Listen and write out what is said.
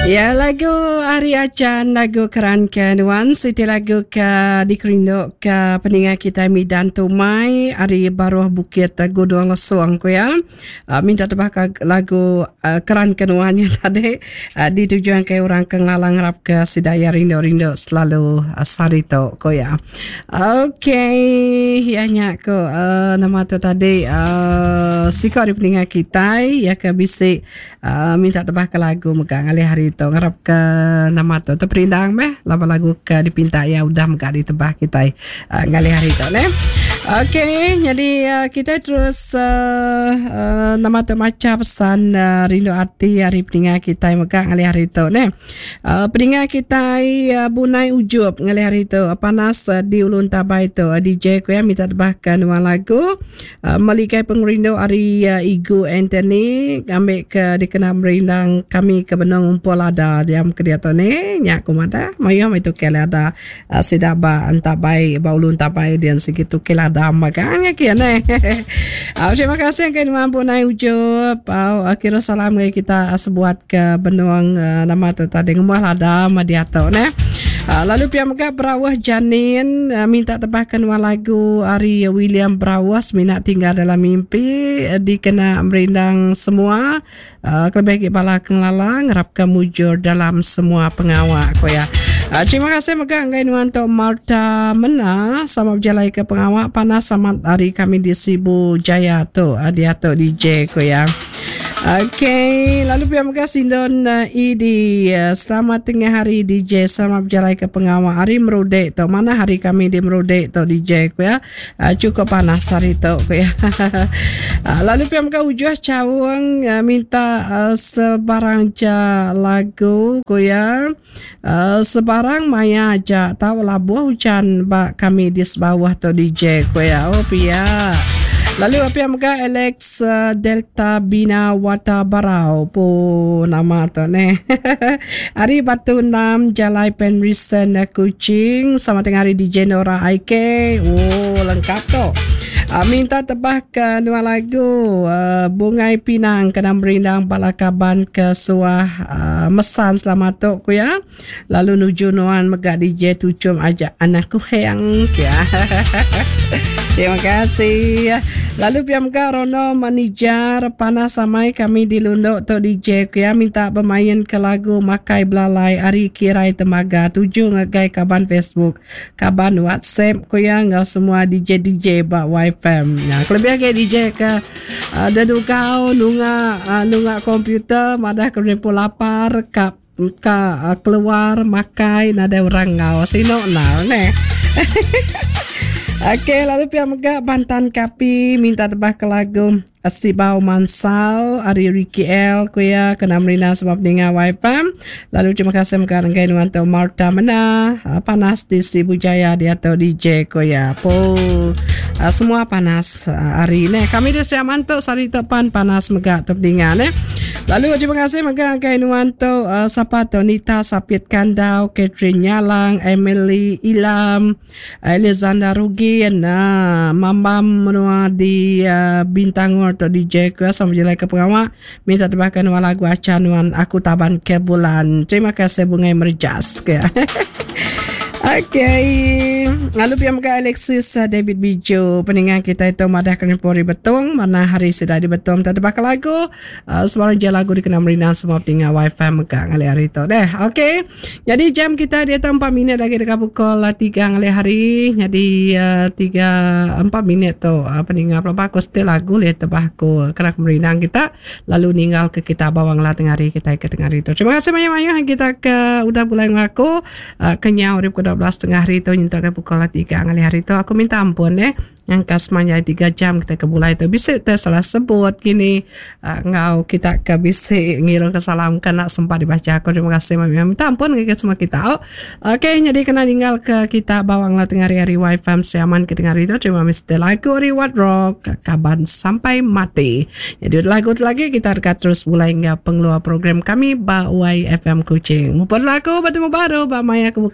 Ya, lagu Ari Acan, lagu Keran Kenuan, siti lagu ke dikerindu ke peningat kita Midan Tumai, Ari Baruah Bukit Godong Lesuang ko ya. Minta tebah lagu Keran Kenuan yang tadi ditujuan ke orang Kenglalang rap ke Sidaya Rindo-Rindo selalu sarito ko ya. Okey, ianya ko nama tu tadi siko di peningat kita ya ke bisik minta tebah ke lagu megang alih hari tu ngarap ke nama tu terperindang meh lama lagu ke dipinta ya udah megak ditebah kita ngalih hari tu ne. Okey, jadi kita terus nama tu macam pesan rindu hati hari peningat kita megang ngalih hari tu ne. Peningat kita bunai ujub ngalih hari tu panas di ulun tabai tu DJ ku ya minta tebahkan dua lagu melikai pengrindu hari Igu Anthony ambil ke dikenal merindang kami ke benong umpul ada diam ke dia tu ni nyak kumada mayom itu kelada sidaba antabai baulun tabai dian segitu kelada maganya kiane. Terima kasih ke mampu naik ujub akhirnya salam kita sebuat ke benong nama tu tadi ngumah ada madiato ne. Lalu pihak megak Berawah Janin minta tebahkan dua lagu Ari William Berawah minat tinggal dalam mimpi dikena merindang semua kelebih kepala Kenglalang rapkan mujur dalam semua pengawak ko ya. Terima kasih megak ngai nuanto Marta Mena sama berjalai ke pengawak panas sama hari kami di Sibu Jaya tu dia tu DJ ko ya. Okey, lalu pihak megah Sindon Idi selamat tengah hari DJ selamat berjalan ke pengawal hari merudek tu mana hari kami di merudek tu DJ ku ya cukup panas hari tu ku ya. Lalu pihak megah Ujuh Cawang minta sebarang lagu ku ya sebarang maya aja tahu lah buah hujan bak kami di sebawah tu DJ ku ya. Oh pihak lalu apa yang mereka Alex Delta Bina Wata Barau pun nama tu ne. Hari Batu 6 Jalai Penrisen Kucing sama tengah hari DJ Nora Aike. Oh lengkap tu. Minta tebahkan dua lagu Bungai Pinang kena merindang Balakaban ke Suah Mesan selamat tu ku ya. Lalu nuju nuan megak DJ Tucum ajak anakku hayang ya. Terima kasih. Lalu pihak megak Rono Manijar panas samai kami di Lunduk tu DJ ku ya minta bermain ke lagu Makai Belalai Ari Kirai Temaga 7 ngagai kaban Facebook kaban WhatsApp ku ya ngau semua DJ bak YFM. Nah, kelebih ke DJ ke dadu kau nunga komputer madah kerempu lapar kap keluar makai nada orang ngau sino nal ne. Okey, lalu pihak megak Bantan Kapi minta tebah ke lagu Sibau Mansal Ari Ricky L ku ya kena merina sebab dengar YFM. Lalu terima kasih megak renggai nuanto Marta Mena panas di Sibu Jaya dia atau DJ ku ya po semua panas hari ni kami di siaman tu sari tepan panas megak terdingan ne. Lalu terima kasih megak renggai nuanto siapa tu Nita Sapit Kandau Catherine Nyalang Emily Ilam Elizanda Rugin Mambam menua di Bintangor atau DJ ku sama jelai ke pengawak minta tebahkan lagu acanuan aku taban ke bulan. Terima kasih Bungai Merjas ke. Okey, lalu pihak megak Alexis David Bijo peningan kita itu madah Kenepori Betong mana hari sudah di Betong tak tebah lagu sebarang je lagu dikenal merina semua peningan wifi megak ngali hari itu deh. Okey, jadi jam kita dia 4 minit lagi dekat pukul 3 ngali hari jadi 4 minit tu peningan pelapa aku setel lagu lihat tebah aku kena merinang kita lalu ninggal ke kita bawang lah tengah hari kita ke tengah hari itu. Terima kasih banyak-banyak kita ke udah mulai ngaku kenyang urip 12 tengah hari itu nyentuh ke pukul 3 ngali hari itu aku minta ampun yang kasmanya 3 jam kita ke bulai itu bisa kita salah sebut gini ngau kita ke bisa ngirong kesalam kena sempat dibaca aku terima kasih minta ampun ke semua kita. Okey, jadi kena tinggal ke kita bawang lah tengah hari YFM siaman ke tengah hari itu terima kasih lagu Reward Rock kaban sampai mati. Jadi lagu lagi kita dekat terus mulai hingga pengeluar program kami YFM Kucing. Mumpun lagu bertemu baru Mbak Maya